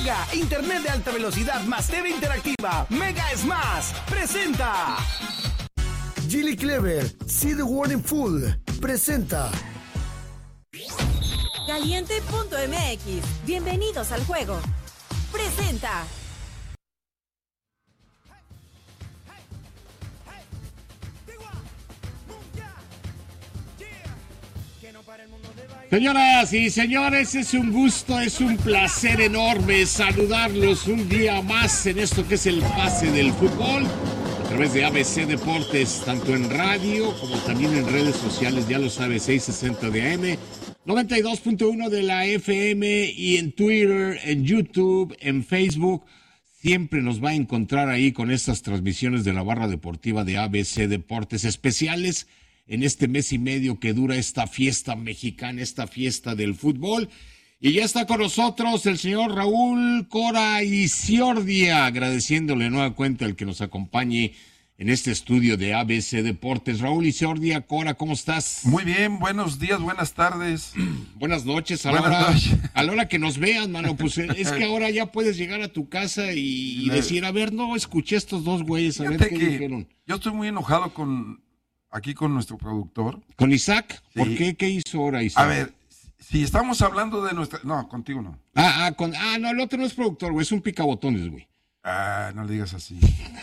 Giga, internet de alta velocidad más TV interactiva. Mega Smash presenta. Gilly Clever, See the World in Full presenta. Caliente.mx, bienvenidos al juego. Presenta. Señoras y señores, es un gusto, es un placer enorme saludarlos un día más en esto que es el pase del fútbol, a través de ABC Deportes, tanto en radio como también en redes sociales, ya lo sabe, 660 de AM, 92.1 de la FM y en Twitter, en YouTube, en Facebook. Siempre nos va a encontrar ahí con estas transmisiones de la barra deportiva de ABC Deportes especiales en este mes y medio que dura esta fiesta mexicana, esta fiesta del fútbol. Y ya está con nosotros el señor Raúl Cora Isiordia, agradeciéndole nueva cuenta el que nos acompañe en este estudio de ABC Deportes. Raúl Isiordia, Cora, ¿cómo estás? Muy bien, buenos días, buenas tardes. Buenas noches, a la hora que nos vean, mano, pues es que ahora ya puedes llegar a tu casa y decir, a ver, no, escuché estos dos güeyes, a ver qué dijeron. Yo estoy muy enojado aquí con nuestro productor. ¿Con Isaac? Sí. ¿Por qué? ¿Qué hizo ahora Isaac? A ver, si estamos hablando de nuestra... No, contigo no. No, el otro no es productor, güey, es un picabotones, güey. No le digas así.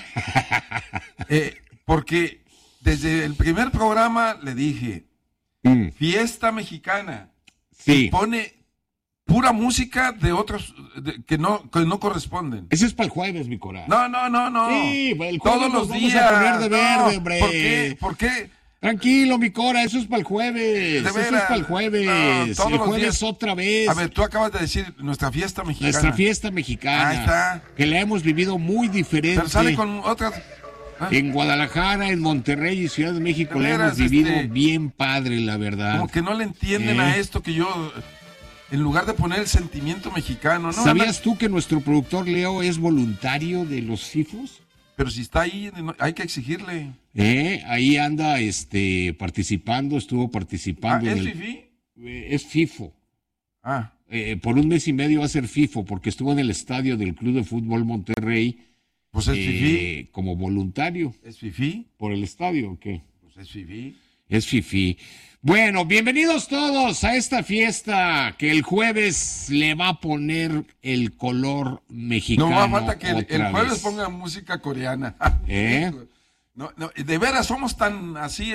Porque desde el primer programa le dije, fiesta mexicana, sí, y pone pura música de otros que no corresponden. Ese es para el jueves, mi Cora. No. Sí, el jueves todos los vamos días. A poner de verde, hombre. ¿Por qué? Tranquilo, mi Cora, eso es para el jueves. Eso es para el jueves. No, todos el los jueves días. Otra vez. A ver, tú acabas de decir nuestra fiesta mexicana. Nuestra fiesta mexicana. Ahí está. Que la hemos vivido muy diferente. Pero sale con otras... En Guadalajara, en Monterrey y Ciudad de México la hemos vivido bien padre, la verdad. Como que no le entienden a esto que yo... En lugar de poner el sentimiento mexicano, ¿no? ¿Sabías tú que nuestro productor Leo es voluntario de los CIFOS? Pero si está ahí, hay que exigirle. Ahí anda participando, estuvo participando. ¿Es FIFI? Es FIFO. Por un mes y medio va a ser FIFO, porque estuvo en el estadio del Club de Fútbol Monterrey. Pues es FIFI. Como voluntario. ¿Es FIFI? ¿Por el estadio o qué? Pues es FIFI. Es FIFI. Bueno, bienvenidos todos a esta fiesta que el jueves le va a poner el color mexicano. No, falta que el jueves vez. Ponga música coreana. No, de veras, somos tan así,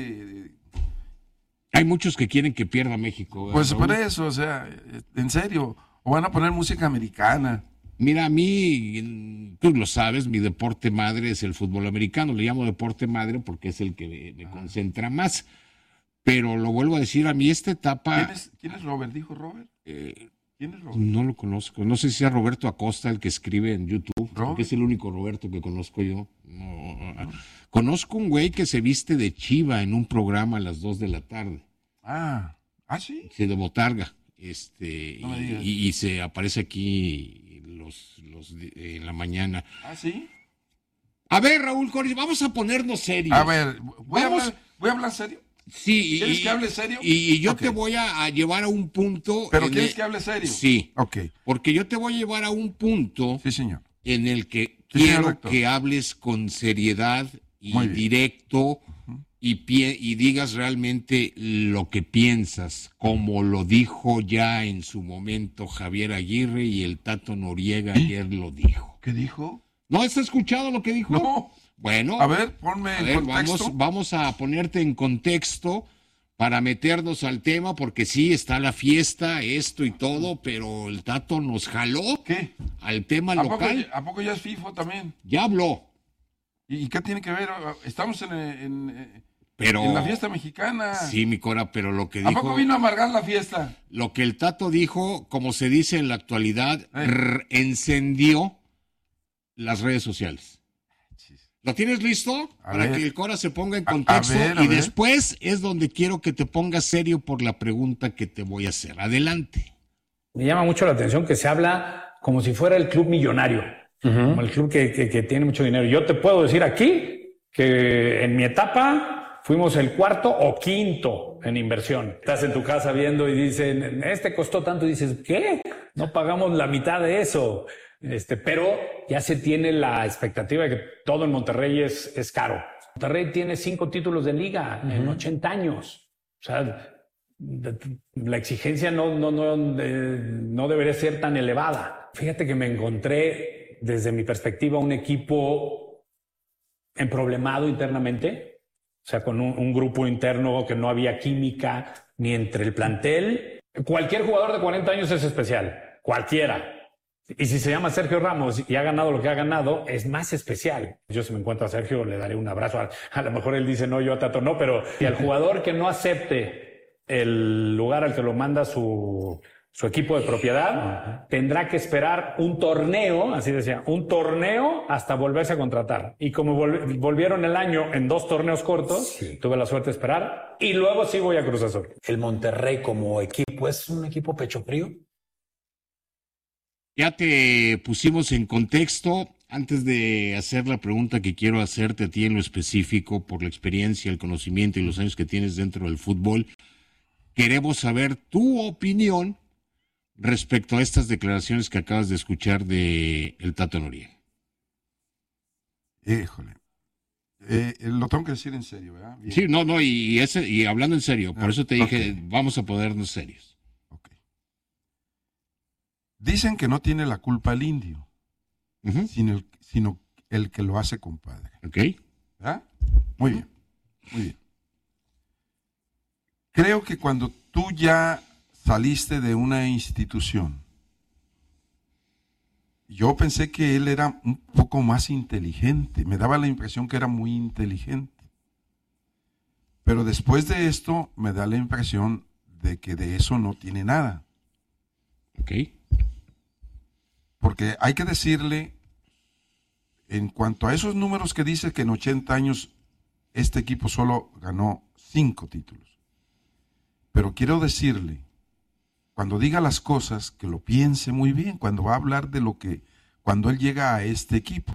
Hay muchos que quieren que pierda México. Pues Raúl. por eso, o sea, en serio. O van a poner música americana. Mira, a mí, tú lo sabes, mi deporte madre es el fútbol americano. Le llamo deporte madre porque es el que me concentra más. Pero lo vuelvo a decir, a mí esta etapa... ¿Quién es Robert? ¿Dijo Robert? ¿Quién es Robert? No lo conozco. No sé si sea Roberto Acosta el que escribe en YouTube, porque es el único Roberto que conozco yo. No. Conozco un güey que se viste de chiva en un programa a las 2 de la tarde. ¿Sí? Se de botarga. No me digas. Y se aparece aquí en la mañana. ¿Sí? A ver, Raúl Corís, vamos a ponernos serios. A ver, ¿voy a hablar serio? Sí. ¿Quieres que hable serio? Y yo te voy a llevar a un punto... ¿Pero quieres que hable serio? Sí. Ok. Porque yo te voy a llevar a un punto... Sí, señor. En el que Sí, quiero que hables con seriedad y directo y digas realmente lo que piensas, como lo dijo ya en su momento Javier Aguirre y el Tato Noriega ayer lo dijo. ¿Qué dijo? ¿No has escuchado lo que dijo? No. Bueno, a ver, ponme en contexto. Vamos a ponerte en contexto para meternos al tema, porque sí, está la fiesta, esto y todo, pero el Tato nos jaló. ¿Qué? Al tema local. ¿A poco ya es FIFO también? Ya habló. ¿Y qué tiene que ver? Estamos en la fiesta mexicana. Sí, mi Cora, pero lo que dijo... ¿A poco vino a amargar la fiesta? Lo que el Tato dijo, como se dice en la actualidad, encendió las redes sociales. ¿Lo tienes listo? Para que el Cora se ponga en contexto. Y después es donde quiero que te pongas serio por la pregunta que te voy a hacer. Adelante. Me llama mucho la atención que se habla como si fuera el club millonario, como el club que tiene mucho dinero. Yo te puedo decir aquí que en mi etapa fuimos el cuarto o quinto en inversión. Estás en tu casa viendo y dicen, este costó tanto, y dices, ¿qué? No pagamos la mitad de eso. Pero ya se tiene la expectativa de que todo en Monterrey es caro. Monterrey tiene 5 títulos de liga en 80 años. O sea, la exigencia no debería ser tan elevada. Fíjate que me encontré, desde mi perspectiva, un equipo emproblemado internamente. O sea, con un grupo interno que no había química ni entre el plantel. Cualquier jugador de 40 años es especial. Cualquiera. Y si se llama Sergio Ramos y ha ganado lo que ha ganado, es más especial. Yo, si me encuentro a Sergio, le daré un abrazo. A lo mejor él dice, no, yo a Tato no, pero si al jugador que no acepte el lugar al que lo manda su equipo de propiedad, tendrá que esperar un torneo, así decía, un torneo hasta volverse a contratar. Y como volvieron el año en 2 torneos cortos, tuve la suerte de esperar y luego sí voy a Cruz Azul. El Monterrey como equipo, ¿es un equipo pecho frío? Ya te pusimos en contexto. Antes de hacer la pregunta que quiero hacerte a ti en lo específico, por la experiencia, el conocimiento y los años que tienes dentro del fútbol, queremos saber tu opinión respecto a estas declaraciones que acabas de escuchar de el Tato Noriega. Híjole. Lo tengo que decir en serio, ¿verdad? Bien. Sí, no, y hablando en serio, por eso te dije, vamos a ponernos serios. Dicen que no tiene la culpa el indio, sino el que lo hace compadre. Ok. ¿Verdad? Muy bien, muy bien. Creo que cuando tú ya saliste de una institución, yo pensé que él era un poco más inteligente, me daba la impresión que era muy inteligente. Pero después de esto me da la impresión de que de eso no tiene nada. Ok. Porque hay que decirle, en cuanto a esos números que dice que en 80 años este equipo solo ganó 5 títulos. Pero quiero decirle, cuando diga las cosas, que lo piense muy bien, cuando va a hablar de cuando él llega a este equipo.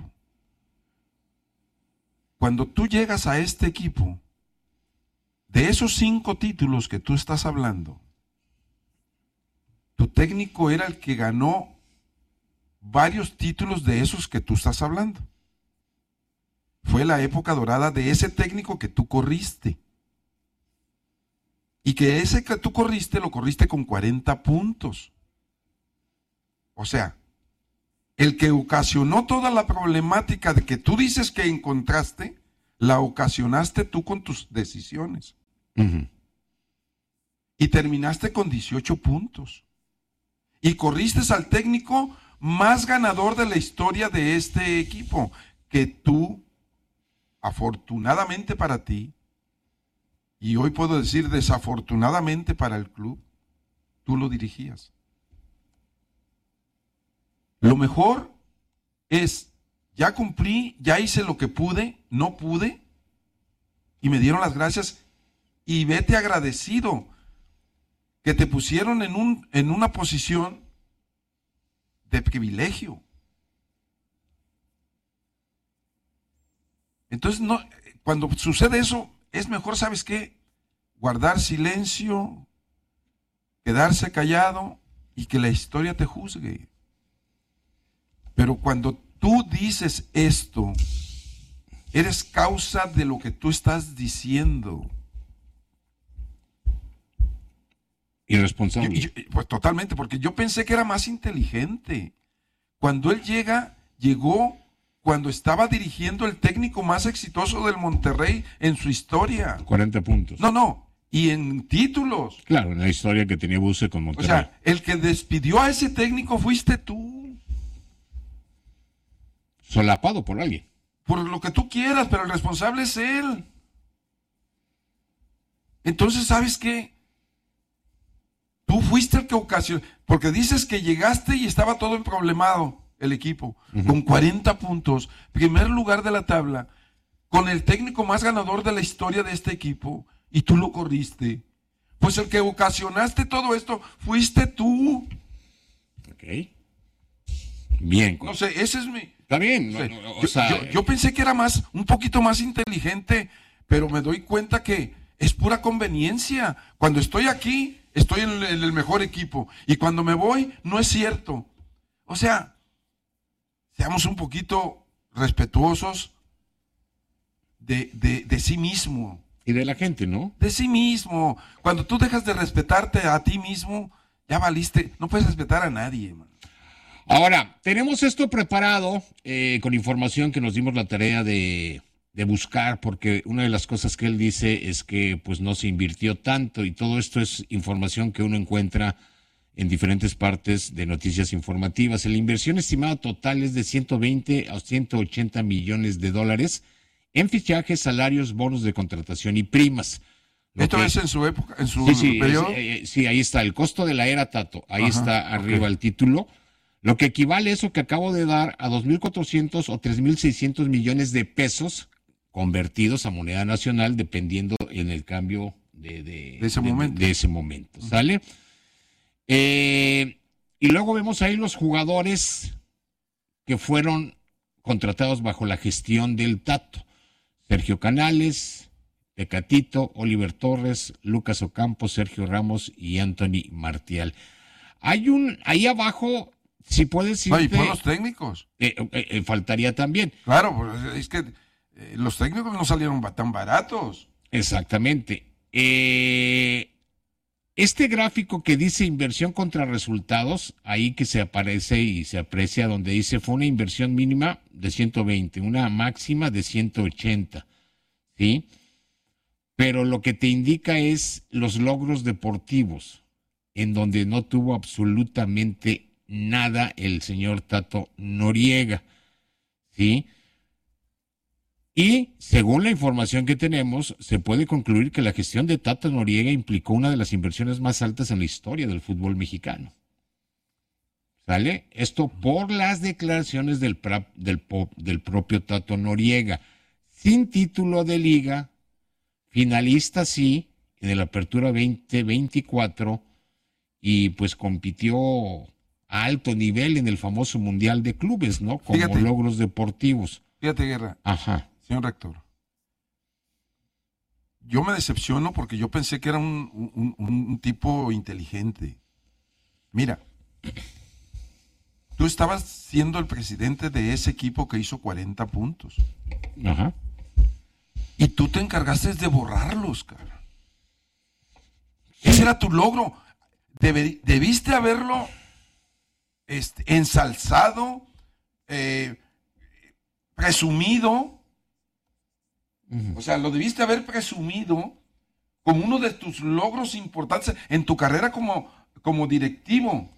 Cuando tú llegas a este equipo, de esos 5 títulos que tú estás hablando, tu técnico era el que ganó varios títulos de esos que tú estás hablando. Fue la época dorada de ese técnico que tú corriste. Y que ese que tú corriste, lo corriste con 40 puntos. O sea, el que ocasionó toda la problemática de que tú dices que encontraste, la ocasionaste tú con tus decisiones. Y terminaste con 18 puntos. Y corriste al técnico más ganador de la historia de este equipo, que tú, afortunadamente para ti, y hoy puedo decir desafortunadamente para el club, tú lo dirigías. Lo mejor es, ya cumplí, ya hice lo que pude, no pude, y me dieron las gracias, y vete agradecido, que te pusieron en una posición de privilegio. Entonces, no, cuando sucede eso, es mejor, ¿sabes qué? Guardar silencio, quedarse callado y que la historia te juzgue. Pero cuando tú dices esto, eres causa de lo que tú estás diciendo. Irresponsable. Pues totalmente, porque yo pensé que era más inteligente. Cuando él llegó cuando estaba dirigiendo el técnico más exitoso del Monterrey en su historia. 40 puntos. No, y en títulos. Claro, en la historia que tenía Buse con Monterrey. O sea, el que despidió a ese técnico fuiste tú. Solapado por alguien. Por lo que tú quieras, pero el responsable es él. Entonces, ¿sabes qué? Tú fuiste el que ocasionó, porque dices que llegaste y estaba todo emproblemado el equipo, con 40 puntos, primer lugar de la tabla, con el técnico más ganador de la historia de este equipo, y tú lo corriste. Pues el que ocasionaste todo esto fuiste tú. Ok. Bien. No sé, ese es mi... Está bien. Yo pensé que era un poquito más inteligente, pero me doy cuenta que es pura conveniencia. Cuando estoy aquí, estoy en el mejor equipo. Y cuando me voy, no es cierto. O sea, seamos un poquito respetuosos de sí mismo. Y de la gente, ¿no? De sí mismo. Cuando tú dejas de respetarte a ti mismo, ya valiste. No puedes respetar a nadie, man. Ahora, tenemos esto preparado con información que nos dimos la tarea de buscar, porque una de las cosas que él dice es que pues no se invirtió tanto, y todo esto es información que uno encuentra en diferentes partes de noticias informativas. La inversión estimada total es de 120 a 180 millones de dólares en fichajes, salarios, bonos de contratación y primas. ¿Esto es en su época, en su periodo? Sí, ahí está, el costo de la era Tato, ahí está arriba el título, lo que equivale a eso que acabo de dar a 2.400 o 3.600 millones de pesos convertidos a moneda nacional, dependiendo en el cambio de ese momento, ¿sale? Y luego vemos ahí los jugadores que fueron contratados bajo la gestión del Tato: Sergio Canales, Tecatito, Oliver Torres, Lucas Ocampo, Sergio Ramos y Anthony Martial. Ahí abajo, si puedes irte... No, y por los técnicos. Faltaría también. Claro, pues es que los técnicos no salieron tan baratos. Exactamente. Este gráfico que dice inversión contra resultados, ahí que se aparece y se aprecia donde dice fue una inversión mínima de 120, una máxima de 180, ¿sí? Pero lo que te indica es los logros deportivos, en donde no tuvo absolutamente nada el señor Tato Noriega, ¿sí? Y según la información que tenemos, se puede concluir que la gestión de Tato Noriega implicó una de las inversiones más altas en la historia del fútbol mexicano. ¿Sale? Esto por las declaraciones del propio Tato Noriega. Sin título de liga, finalista sí, en el Apertura 2024, y pues compitió a alto nivel en el famoso Mundial de Clubes, ¿no? Como logros deportivos. Fíjate, Guerra. Ajá. Señor rector, yo me decepciono porque yo pensé que era un tipo inteligente. Mira, tú estabas siendo el presidente de ese equipo que hizo 40 puntos. Ajá. Y tú te encargaste de borrarlos, cara. Ese era tu logro. Debiste haberlo ensalzado, presumido. O sea, lo debiste haber presumido como uno de tus logros importantes en tu carrera como directivo.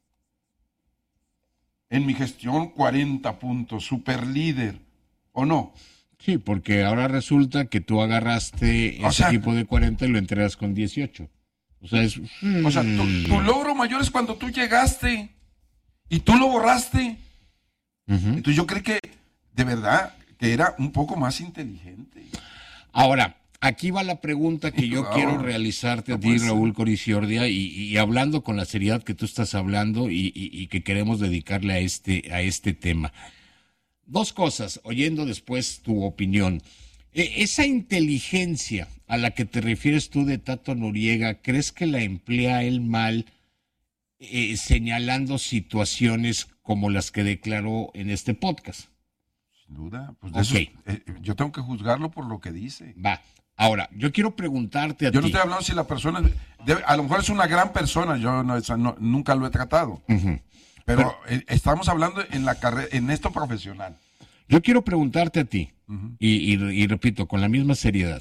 En mi gestión, 40 puntos, super líder, ¿o no? Sí, porque ahora resulta que tú agarraste ese equipo de 40 y lo entregas con 18. O sea, tu logro mayor es cuando tú llegaste y tú lo borraste. Entonces yo creo que, de verdad, que era un poco más inteligente. Ahora, aquí va la pregunta que yo quiero realizarte a ti, Raúl Coriciordia, y hablando con la seriedad que tú estás hablando y que queremos dedicarle a este tema. Dos cosas, oyendo después tu opinión. Esa inteligencia a la que te refieres tú de Tato Noriega, ¿crees que la emplea él mal señalando situaciones como las que declaró en este podcast? Sin duda, pues de eso, yo tengo que juzgarlo por lo que dice. Va. Ahora, yo quiero preguntarte a ti. Yo no estoy hablando si la persona, a lo mejor es una gran persona, yo nunca lo he tratado. Pero estamos hablando en la carrera, en esto profesional. Yo quiero preguntarte a ti, y repito, con la misma seriedad.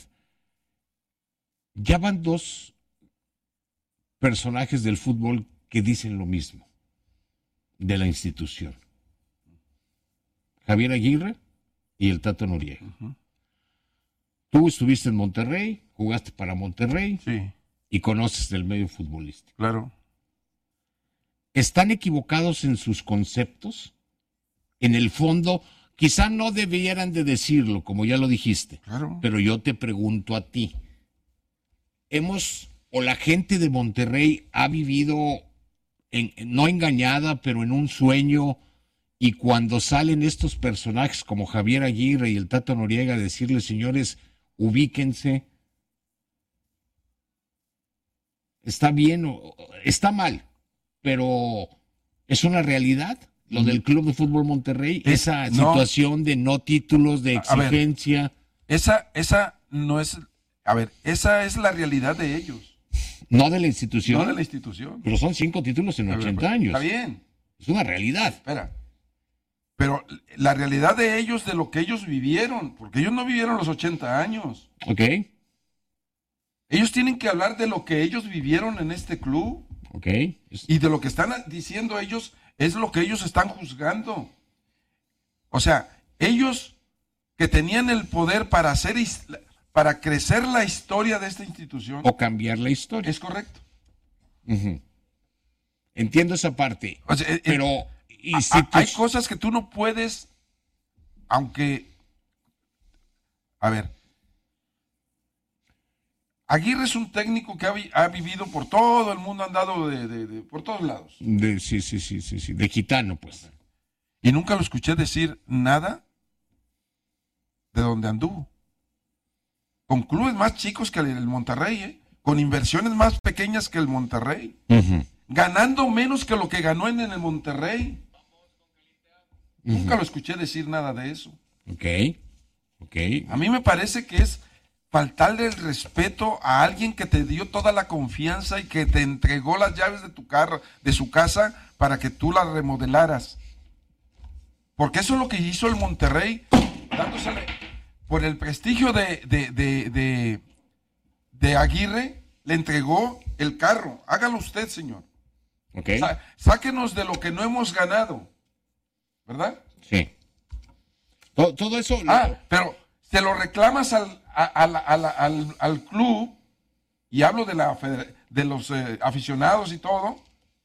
Ya van dos personajes del fútbol que dicen lo mismo de la institución: Javier Aguirre y el Tato Noriega. Tú estuviste en Monterrey, jugaste para Monterrey, sí, y conoces del medio futbolístico. Claro. ¿Están equivocados en sus conceptos? En el fondo, quizá no debieran de decirlo, como ya lo dijiste, claro, pero yo te pregunto a ti. O la gente de Monterrey ha vivido, no engañada, pero en un sueño, y cuando salen estos personajes como Javier Aguirre y el Tato Noriega a decirles, señores, ubíquense, está bien o está mal, pero es una realidad lo del Club de Fútbol Monterrey, esa situación de no títulos, de exigencia. Esa no es, esa es la realidad de ellos. No de la institución. No de la institución. Pero son 5 títulos en 80 años. Está bien. Es una realidad. Espera. Pero la realidad de ellos, de lo que ellos vivieron, porque ellos no vivieron los 80 años. Ok. Ellos tienen que hablar de lo que ellos vivieron en este club. Ok. Y de lo que están diciendo ellos es lo que ellos están juzgando. O sea, ellos que tenían el poder para crecer la historia de esta institución. O cambiar la historia. Es correcto. Uh-huh. Entiendo esa parte. O sea, pero hay cosas que tú no puedes, aunque, Aguirre es un técnico que ha vivido por todo el mundo, ha andado por todos lados. Sí, de gitano, pues. Y nunca lo escuché decir nada de donde anduvo. Con clubes más chicos que el Monterrey, con inversiones más pequeñas que el Monterrey, ganando menos que lo que ganó en el Monterrey. Nunca lo escuché decir nada de eso. Ok. A mí me parece que es faltarle el respeto a alguien que te dio toda la confianza y que te entregó las llaves de tu carro, de su casa, para que tú la remodelaras. Porque eso es lo que hizo el Monterrey, dándosele por el prestigio de Aguirre, le entregó el carro. Hágalo usted, señor. Okay. Sáquenos de lo que no hemos ganado, ¿verdad? Sí. Todo eso. Pero te lo reclamas al club, y hablo de los aficionados y todo,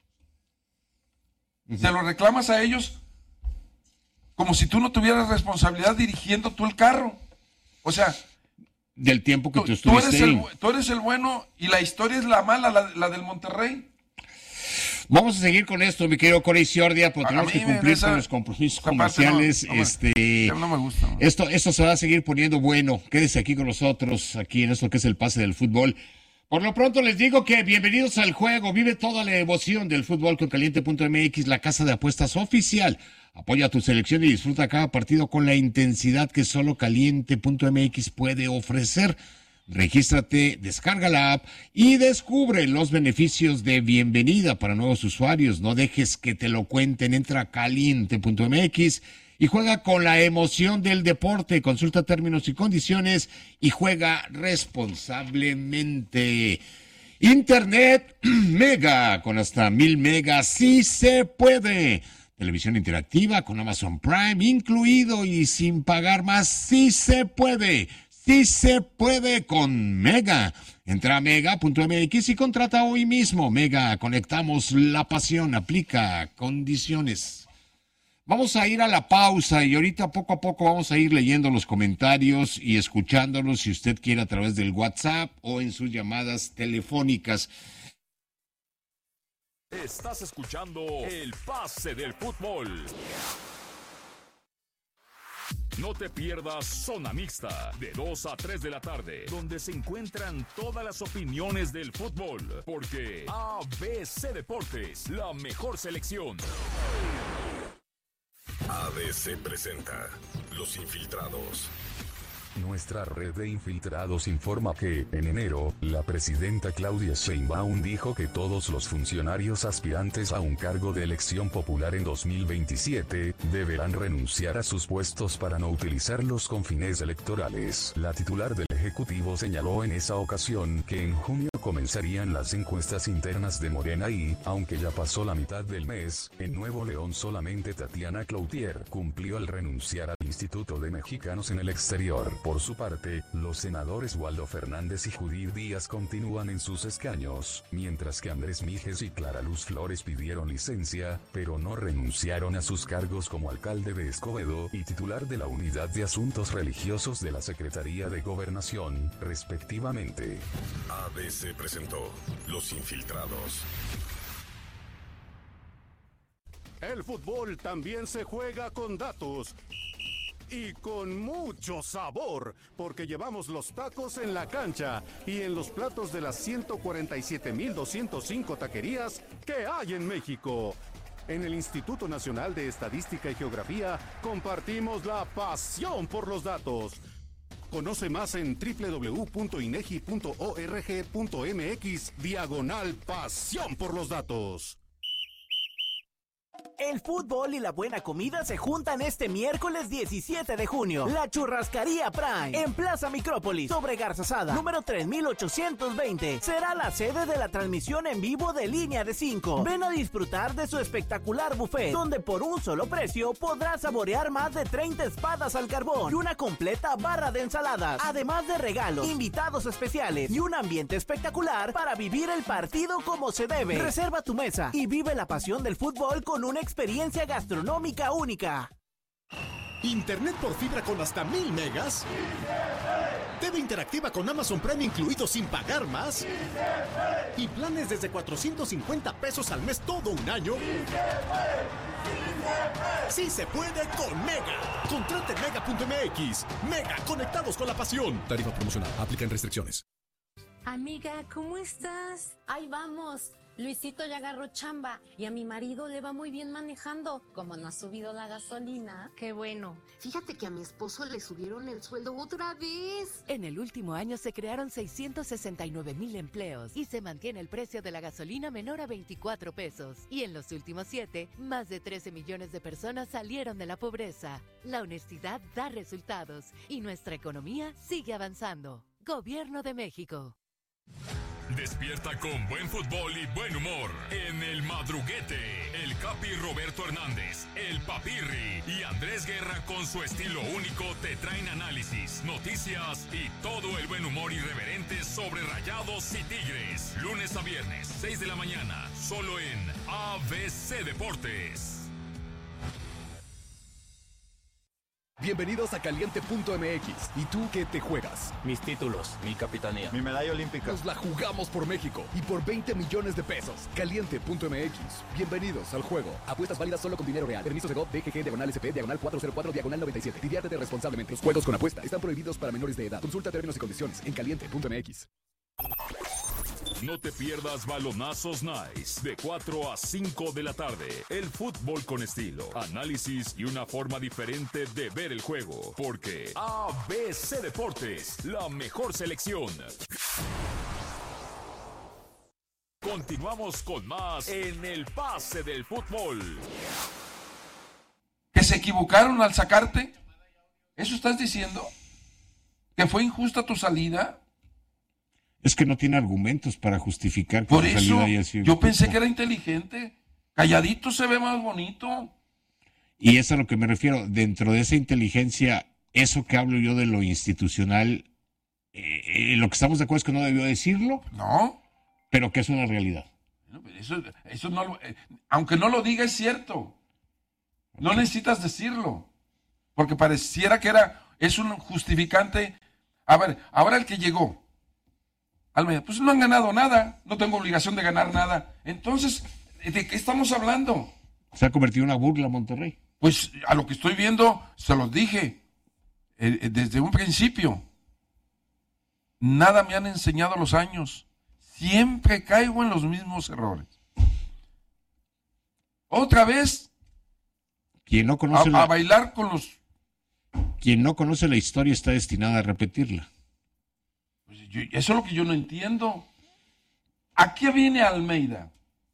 se lo reclamas a ellos como si tú no tuvieras responsabilidad dirigiendo tú el carro. O sea, del tiempo que tú estuviste tú eres el bueno y la historia es la mala, la del Monterrey. Vamos a seguir con esto, mi querido Corey Ciordia, porque tenemos que cumplir con los compromisos comerciales. No me gusta. Esto se va a seguir poniendo bueno. Quédese aquí con nosotros, aquí en esto que es el pase del fútbol. Por lo pronto les digo que bienvenidos al juego. Vive toda la emoción del fútbol con Caliente.mx, la casa de apuestas oficial. Apoya a tu selección y disfruta cada partido con la intensidad que solo Caliente.mx puede ofrecer. Regístrate, descarga la app y descubre los beneficios de bienvenida para nuevos usuarios. No dejes que te lo cuenten. Entra a Caliente.mx y juega con la emoción del deporte. Consulta términos y condiciones y juega responsablemente. Internet Mega con hasta 1000 megas. Sí se puede. Televisión interactiva con Amazon Prime incluido y sin pagar más. Sí se puede. Sí se puede con Mega. Entra a mega.mx y contrata hoy mismo. Mega, conectamos la pasión. Aplica condiciones. Vamos a ir a la pausa y ahorita poco a poco vamos a ir leyendo los comentarios y escuchándolos si usted quiere a través del WhatsApp o en sus llamadas telefónicas. Estás escuchando el pase del fútbol. No te pierdas Zona Mixta, de 2 a 3 de la tarde, donde se encuentran todas las opiniones del fútbol, porque ABC Deportes, la mejor selección. ABC presenta Los Infiltrados. Nuestra red de infiltrados informa que, en enero, la presidenta Claudia Sheinbaum dijo que todos los funcionarios aspirantes a un cargo de elección popular en 2027 deberán renunciar a sus puestos para no utilizarlos con fines electorales. La titular del Ejecutivo señaló en esa ocasión que en junio comenzarían las encuestas internas de Morena y, aunque ya pasó la mitad del mes, en Nuevo León solamente Tatiana Cloutier cumplió al renunciar al Instituto de Mexicanos en el Exterior. Por su parte, los senadores Waldo Fernández y Judith Díaz continúan en sus escaños, mientras que Andrés Mijes y Clara Luz Flores pidieron licencia, pero no renunciaron a sus cargos como alcalde de Escobedo y titular de la Unidad de Asuntos Religiosos de la Secretaría de Gobernación, respectivamente. ABC presentó Los Infiltrados. El fútbol también se juega con datos. y con mucho sabor, porque llevamos los tacos en la cancha y en los platos de las 147,205 taquerías que hay en México. En el Instituto Nacional de Estadística y Geografía compartimos la pasión por los datos. Conoce más en www.inegi.org.mx/pasión por los datos. El fútbol y la buena comida se juntan este miércoles 17 de junio. La Churrascaría Prime, en Plaza Micrópolis, sobre Garzazada, número 3820. Será la sede de la transmisión en vivo de Línea de 5. Ven a disfrutar de su espectacular buffet, donde por un solo precio podrás saborear más de 30 espadas al carbón y una completa barra de ensaladas. Además de regalos, invitados especiales y un ambiente espectacular para vivir el partido como se debe. Reserva tu mesa y vive la pasión del fútbol con una experiencia gastronómica única. Internet por fibra con hasta 1000 megas. TV interactiva con Amazon Prime incluido sin pagar más. Y planes desde 450 pesos al mes todo un año. Sí se puede con Mega. Contrate Mega.mx. Mega, conectados con la pasión. Tarifa promocional. Aplican restricciones. Amiga, ¿cómo estás? Ahí vamos. Luisito ya agarró chamba y a mi marido le va muy bien manejando. Como no ha subido la gasolina. Qué bueno. Fíjate que a mi esposo le subieron el sueldo otra vez. En el último año se crearon 669,000 empleos y se mantiene el precio de la gasolina menor a 24 pesos. Y en los últimos 7, más de 13 millones de personas salieron de la pobreza. La honestidad da resultados y nuestra economía sigue avanzando. Gobierno de México. Despierta con buen fútbol y buen humor en El Madruguete. El Capi Roberto Hernández, el Papirri y Andrés Guerra con su estilo único te traen análisis, noticias y todo el buen humor irreverente sobre Rayados y Tigres. Lunes a viernes, 6 de la mañana, solo en ABC Deportes. Bienvenidos a Caliente.mx. ¿Y tú qué te juegas? Mis títulos, mi capitanía, mi medalla olímpica. Nos la jugamos por México y por 20 millones de pesos. Caliente.mx. Bienvenidos al juego. Apuestas válidas solo con dinero real. Permisos de GOV, DGG, /SP, /404, /97. Diviértete responsablemente. Los juegos con apuesta están prohibidos para menores de edad. Consulta términos y condiciones en Caliente.mx. No te pierdas Balonazos Nice de 4 a 5 de la tarde. El fútbol con estilo, análisis y una forma diferente de ver el juego. Porque ABC Deportes, la mejor selección. Continuamos con más en el pase del fútbol. ¿Que se equivocaron al sacarte? ¿Eso estás diciendo? ¿Que fue injusta tu salida? Es que no tiene argumentos para justificar que por la eso salida haya sido yo pensé que era inteligente. Calladito se ve más bonito. Y es a lo que me refiero. Dentro de esa inteligencia, eso que hablo yo de lo institucional, lo que estamos de acuerdo es que no debió decirlo. No. Pero que es una realidad. Eso no aunque no lo diga, es cierto. No necesitas decirlo. Porque pareciera que es un justificante. A ver, ahora el que llegó, Almeida, pues no han ganado nada, no tengo obligación de ganar nada. Entonces, ¿de qué estamos hablando? Se ha convertido en una burla Monterrey. Pues a lo que estoy viendo, se los dije desde un principio. Nada me han enseñado los años. Siempre caigo en los mismos errores. Otra vez, quien no conoce a bailar con los... Quien no conoce la historia está destinada a repetirla. Eso es lo que yo no entiendo. ¿A qué viene Almeida?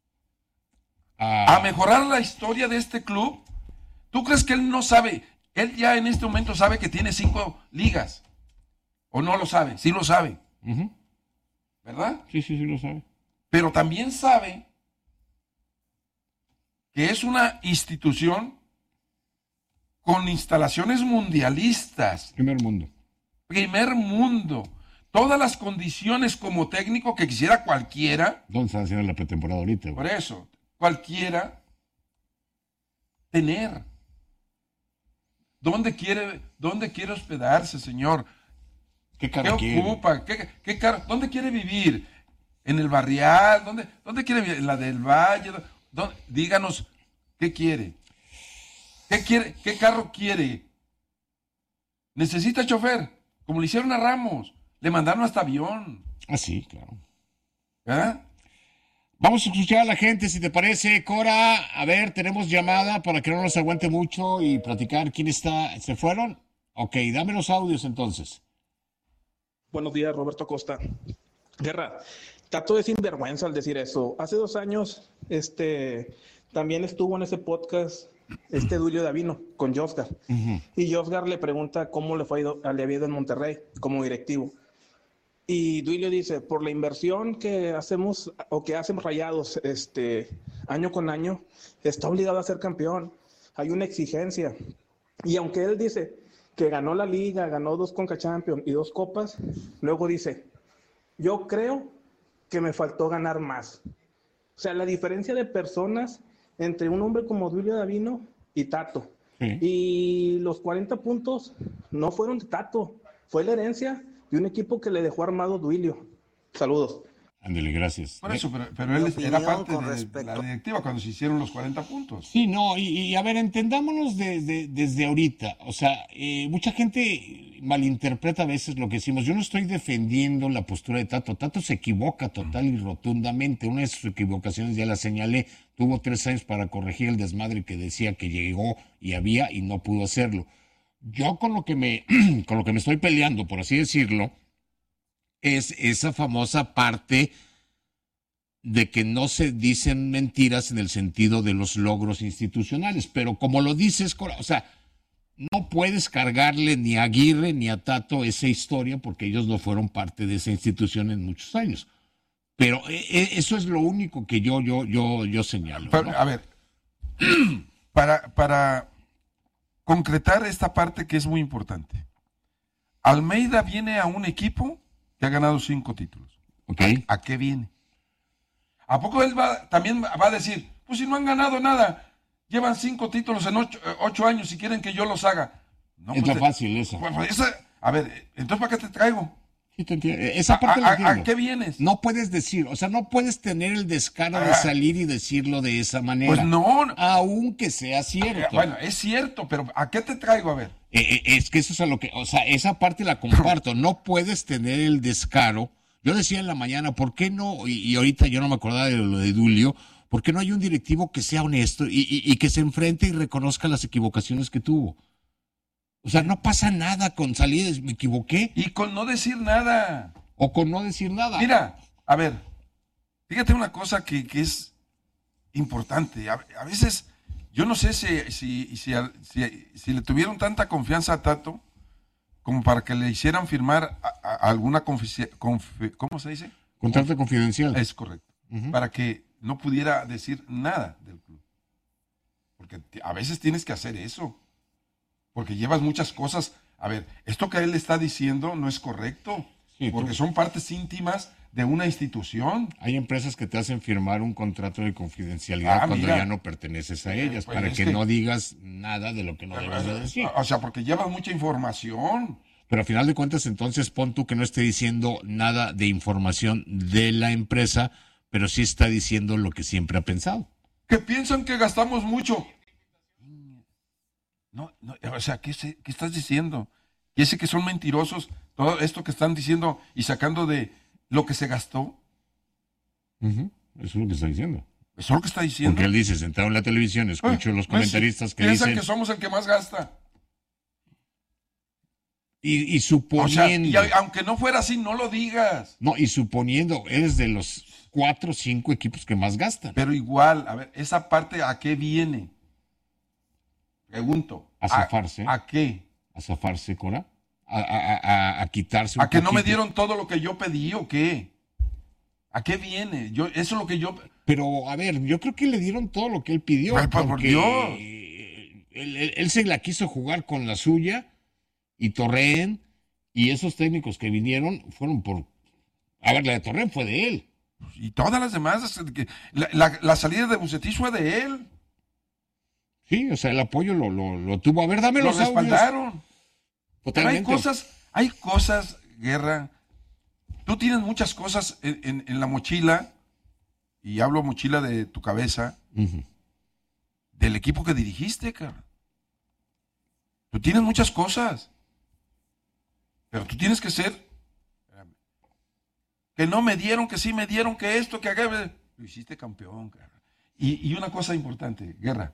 ¿A mejorar la historia de este club? ¿Tú crees que él no sabe? Él ya en este momento sabe que tiene 5 ligas. ¿O no lo sabe? Sí lo sabe. Uh-huh. ¿Verdad? Sí lo sabe. Pero también sabe que es una institución con instalaciones mundialistas. Primer mundo. Todas las condiciones como técnico que quisiera cualquiera. ¿Dónde están haciendo la pretemporada ahorita? Por eso, cualquiera tener. ¿Dónde quiere hospedarse, señor? ¿Qué ocupa? ¿Qué carro? ¿Dónde quiere vivir? ¿En el Barrial? ¿Dónde quiere vivir? ¿En la del Valle? Díganos, ¿qué quiere? ¿Qué carro quiere? necesita chofer, como le hicieron a Ramos, le mandaron hasta avión. Ah, sí, claro. ¿Ah? Vamos a escuchar a la gente, si te parece, Cora. A ver, tenemos llamada para que no nos aguante mucho y platicar quién está. ¿Se fueron? Ok, dame los audios entonces. Buenos días, Roberto Costa. Guerra, Tato es sinvergüenza al decir eso. Hace 2 años, también estuvo en ese podcast, Duilio Davino, con Josgar. Y Josgar le pregunta cómo le había ido en Monterrey como directivo. Y Duilio dice, por la inversión que hacemos o que hacen Rayados año con año, está obligado a ser campeón. Hay una exigencia. Y aunque él dice que ganó la Liga, ganó 2 Conca Champions y 2 Copas, luego dice, yo creo que me faltó ganar más. O sea, la diferencia de personas entre un hombre como Duilio Davino y Tato. Sí. Y los 40 puntos no fueron de Tato, fue la herencia de un equipo que le dejó armado Duilio. Saludos. Ándale, gracias. Por eso, pero él era parte de la directiva cuando se hicieron los 40 puntos. Sí, no, y a ver, entendámonos desde ahorita. O sea, mucha gente malinterpreta a veces lo que decimos. Yo no estoy defendiendo la postura de Tato. Tato se equivoca total y rotundamente. Una de sus equivocaciones ya la señalé. Tuvo 3 años para corregir el desmadre que decía que llegó y había y no pudo hacerlo. Yo con lo que me estoy peleando, por así decirlo, es esa famosa parte de que no se dicen mentiras en el sentido de los logros institucionales, pero como lo dices, o sea, no puedes cargarle ni a Aguirre ni a Tato esa historia porque ellos no fueron parte de esa institución en muchos años. Pero eso es lo único que yo señalo. Pero, ¿no? A ver, para concretar esta parte que es muy importante. Almeida viene a un equipo que ha ganado 5 títulos. Okay. ¿A qué viene? ¿A poco él también va a decir, pues si no han ganado nada, llevan 5 títulos en 8 años y quieren que yo los haga? No, es pues, lo fácil eso. Pues a ver, entonces ¿para qué te traigo? Sí, te entiendo. Esa parte la entiendo. ¿A qué vienes? No puedes decir, o sea, no puedes tener el descaro de salir y decirlo de esa manera. Pues no. Aunque sea cierto. Bueno, es cierto, pero ¿a qué te traigo? A ver. Es que eso es a lo que, o sea, esa parte la comparto. No puedes tener el descaro. Yo decía en la mañana, ¿por qué no? Y ahorita yo no me acordaba de lo de Duilio. ¿Por qué no hay un directivo que sea honesto y que se enfrente y reconozca las equivocaciones que tuvo? O sea, no pasa nada con salir, me equivoqué. Y con no decir nada. O con no decir nada. Mira, a ver, fíjate una cosa que es importante. A veces, yo no sé si le tuvieron tanta confianza a Tato como para que le hicieran firmar alguna ¿cómo se dice? Contrato confidencial. Es correcto. Para que no pudiera decir nada del club. Porque a veces tienes que hacer eso. Porque llevas muchas cosas. A ver, esto que él está diciendo no es correcto. Sí, porque son partes íntimas de una institución. Hay empresas que te hacen firmar un contrato de confidencialidad cuando ya no perteneces a ellas, para que no digas nada de lo que no debes de decir. O sea, porque llevas mucha información. Pero al final de cuentas, entonces pon tú que no esté diciendo nada de información de la empresa, pero sí está diciendo lo que siempre ha pensado. Que piensan que gastamos mucho. No, o sea, ¿qué estás diciendo? Y ese que son mentirosos, todo esto que están diciendo y sacando de lo que se gastó. Eso es lo que está diciendo. Eso es lo que está diciendo. Porque él dice, sentado en la televisión, escucho los comentaristas que piensan dicen... que somos el que más gasta. Y suponiendo... O sea, y aunque no fuera así, no lo digas. No, y suponiendo, eres de los 4 o 5 equipos que más gastan. Pero igual, a ver, esa parte, ¿a qué viene? Pregunto. ¿A zafarse? ¿A qué? ¿A zafarse, Cora? ¿A quitarse un ¿A que poquito? no me dieron todo lo que yo pedí o qué? ¿A qué viene? Eso es lo que yo... Pero, a ver, yo creo que le dieron todo lo que él pidió. Por Dios. Él se la quiso jugar con la suya y Torrén y esos técnicos que vinieron fueron por... A ver, la de Torrén fue de él. Y todas las demás, la salida de Bucetich fue de él. Sí, o sea, el apoyo lo tuvo. A ver, dame los audios. Lo respaldaron. Totalmente. Pero hay cosas, Guerra. Tú tienes muchas cosas en la mochila, y hablo mochila de tu cabeza, del equipo que dirigiste, cara. Tú tienes muchas cosas. Pero tú tienes que ser... Que no me dieron, que sí me dieron, que esto, que acá... Lo hiciste campeón, cara. Y una cosa importante, Guerra.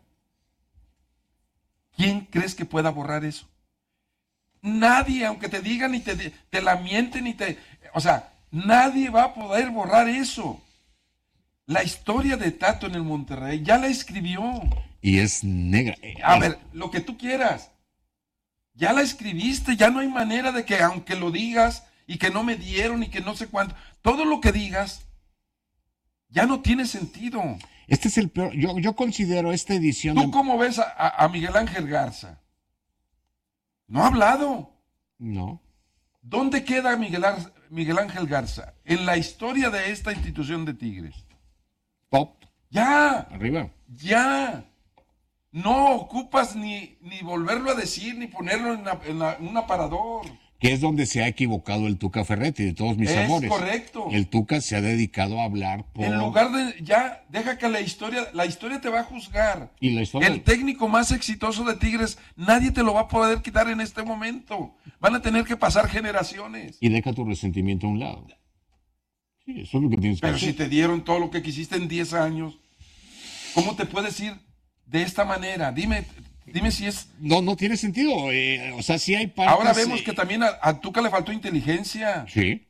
¿Quién crees que pueda borrar eso? Nadie, aunque te digan y te la mienten y te... O sea, nadie va a poder borrar eso. La historia de Tato en el Monterrey ya la escribió. Y es negra. A ver, lo que tú quieras. Ya la escribiste, ya no hay manera de que aunque lo digas y que no me dieron y que no sé cuánto, todo lo que digas ya no tiene sentido. Este es el peor. Yo considero esta edición... ¿Tú cómo ves a Miguel Ángel Garza? No ha hablado. No. ¿Dónde queda Miguel Ángel Garza en la historia de esta institución de Tigres? Top. Ya. Arriba. Ya. No ocupas ni volverlo a decir, ni ponerlo en un aparador. Que es donde se ha equivocado el Tuca Ferretti, de todos mis amores. Es correcto. El Tuca se ha dedicado a hablar por... En lugar de... Ya, deja que la historia te va a juzgar. Y la historia... El técnico más exitoso de Tigres, nadie te lo va a poder quitar en este momento. Van a tener que pasar generaciones. Y deja tu resentimiento a un lado. Sí, eso es lo que tienes que hacer. Pero si te dieron todo lo que quisiste en 10 años, ¿cómo te puedes ir de esta manera? Dime si es... No tiene sentido. O sea, sí hay partes... Ahora vemos que también a Tuca le faltó inteligencia. Sí.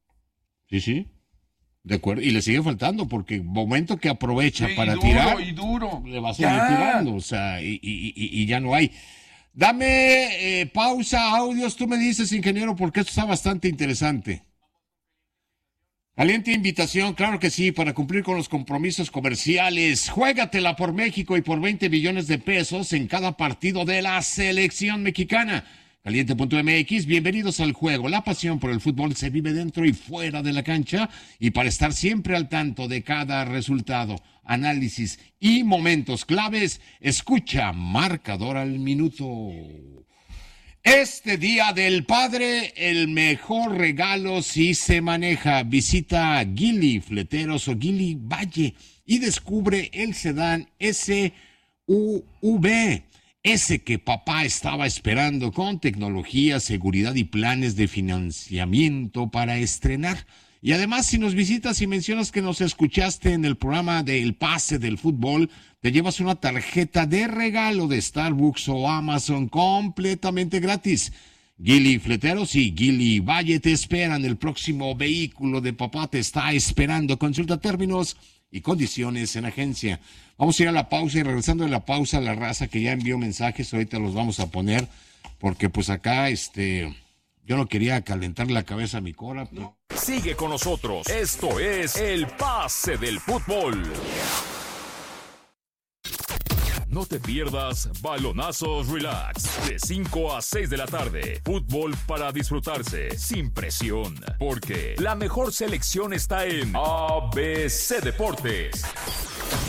De acuerdo. Y le sigue faltando porque momento que aprovecha para tirar... Y duro. Le va a seguir tirando. O sea, y ya no hay. Dame pausa, audios. Tú me dices, ingeniero, porque esto está bastante interesante. Caliente invitación, claro que sí, para cumplir con los compromisos comerciales. Juégatela por México y por 20 millones de pesos en cada partido de la selección mexicana. Caliente.mx, bienvenidos al juego. La pasión por el fútbol se vive dentro y fuera de la cancha. Y para estar siempre al tanto de cada resultado, análisis y momentos claves, escucha Marcador al Minuto. Este Día del Padre, el mejor regalo si se maneja. Visita Geely Fleteros o Geely Valle y descubre el sedán SUV. Ese que papá estaba esperando con tecnología, seguridad y planes de financiamiento para estrenar. Y además, si nos visitas y mencionas que nos escuchaste en el programa de El Pase del Fútbol, te llevas una tarjeta de regalo de Starbucks o Amazon completamente gratis. Geely Fleteros y Geely Valle te esperan. El próximo vehículo de papá te está esperando. Consulta términos y condiciones en agencia. Vamos a ir a la pausa y regresando de la pausa, la raza que ya envió mensajes, ahorita los vamos a poner, porque pues acá yo no quería calentar la cabeza a mi cora. Pero... Sigue con nosotros. Esto es El Pase del Fútbol. No te pierdas Balonazos Relax de 5 a 6 de la tarde. Fútbol para disfrutarse sin presión, porque la mejor selección está en ABC Deportes.